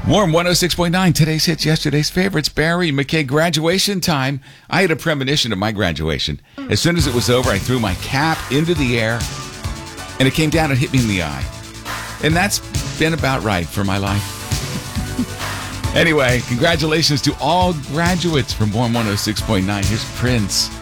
Warm 106.9, today's hits, yesterday's favorites. Barry McKay, graduation time. I had a premonition of my graduation. As soon as it was over, I threw my cap into the air, and it came down and hit me in the eye. And that's been about right for my life. Anyway, congratulations to all graduates from Warm 106.9. Here's Prince.